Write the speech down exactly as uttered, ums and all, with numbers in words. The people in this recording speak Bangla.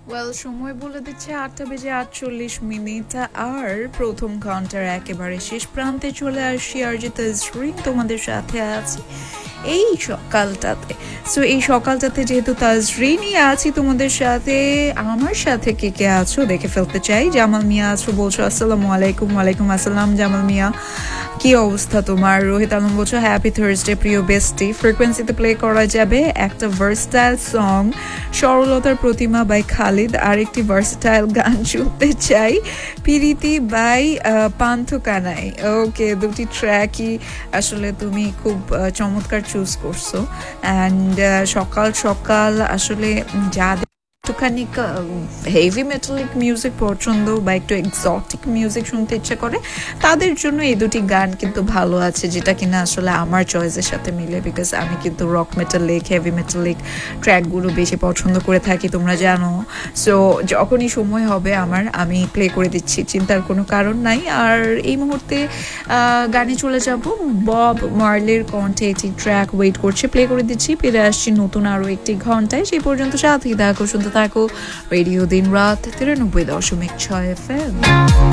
ওয়েল সময় বলে দিচ্ছে আটটা বেজে আটচল্লিশ মিনিট। আর প্রথম ঘন্টার একেবারে শেষ প্রান্তে চলে আসছি আর যে তাজরিন তোমাদের সাথে আছি এই সকালটাতে। সো এই সকালটাতে যেহেতু তাজরিনই আছি তোমাদের সাথে, আমার সাথে কে কে আছো দেখে ফেলতে চাই। জামাল মিয়া আছো বলছো আসসালামু আলাইকুম। ওয়ালাইকুম আসসালাম জামাল মিয়া, কি অবস্থা তোমার? রোহিত আলম বলছো হ্যাপি থার্সডে প্রিয় বেস্টি। ফ্রিকোয়েন্সিতে প্লে করা যাবে একটা ভার্সটাইল সং সরলতার প্রতিমা বাই খালিদ, আর একটি ভার্সটাইল গান শুনতে চাই পিরিতি বাই পান্থ কানাই। ওকে, দুটি ট্র্যাকই আসলে তুমি খুব চমৎকার চুজ করছো। অ্যান্ড সকাল সকাল আসলে যাদের একটুখানি হেভি মেটালিক মিউজিক পছন্দ বা একটু এক্সোটিক মিউজিক শুনতে ইচ্ছে করে তাদের জন্য এই দুটি গান কিন্তু ভালো আছে, যেটা কিনা আসলে আমার চয়েসের সাথে মিলে। বিকজ আমি কিন্তু রক মেটালিক হেভি মেটালিক ট্র্যাকগুলো বেশি পছন্দ করে থাকি, তোমরা জানো। সো যখনই সময় হবে আমার, আমি প্লে করে দিচ্ছি, চিন্তার কোনো কারণ নাই। আর এই মুহূর্তে গানে চলে যাব বব মার্লির কণ্ঠে একটি ট্র্যাক ওয়েট করছে, প্লে করে দিচ্ছি। ফিরে আসছি নতুন আরও একটি ঘন্টায়, সেই পর্যন্ত সাথেই থাকো, শুনতে থাকো রেডিও দিন রাত তিরানব্বই দশমিক ছয় এফ এম।